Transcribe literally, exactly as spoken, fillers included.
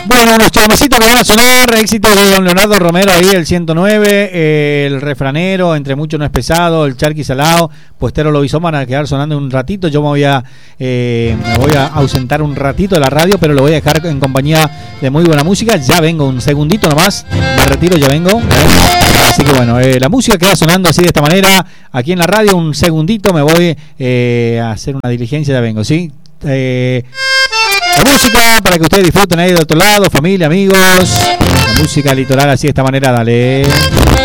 Bueno, unos chismecitos que van a sonar, éxito de don Leonardo Romero ahí, el ciento nueve, eh, el refranero, entre mucho no es pesado, el charqui salado, puestero lobizón van a quedar sonando un ratito. Yo me voy a eh, me voy a ausentar un ratito de la radio, pero lo voy a dejar en compañía de muy buena música. Ya vengo, un segundito nomás, me retiro, ya vengo. ¿eh? Así que bueno, eh, la música queda sonando así de esta manera, aquí en la radio, un segundito, me voy eh, a hacer una diligencia, ya vengo, ¿sí? Eh... La música para que ustedes disfruten ahí de otro lado, familia, amigos. La música litoral así de esta manera, dale.